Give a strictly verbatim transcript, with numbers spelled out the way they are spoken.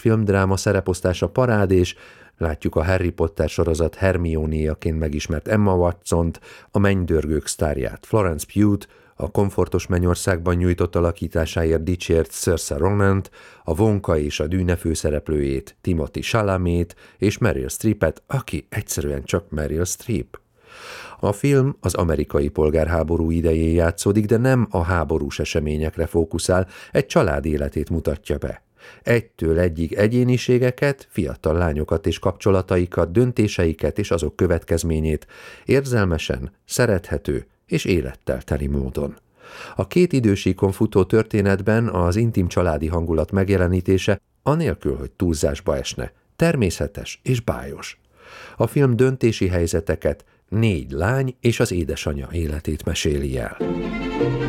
filmdráma szereposztása parádés, látjuk a Harry Potter sorozat Hermione-jaként megismert Emma Watsont, a Mennydörgők sztárját Florence Pugh-t, a Komfortos Mennyországban nyújtott alakításáért dicsért Saoirse Ronant, a Wonka és a Dűne főszereplőjét, Timothée Chalamet és Meryl Streepet, aki egyszerűen csak Meryl Streep. A film az amerikai polgárháború idején játszódik, de nem a háborús eseményekre fókuszál, egy család életét mutatja be. Egytől egyig egyéniségeket, fiatal lányokat és kapcsolataikat, döntéseiket és azok következményét érzelmesen, szerethető és élettel teli módon. A két idősíkon futó történetben az intim családi hangulat megjelenítése anélkül, hogy túlzásba esne, természetes és bájos. A film döntési helyzeteket, négy lány és az édesanyja életét meséli el.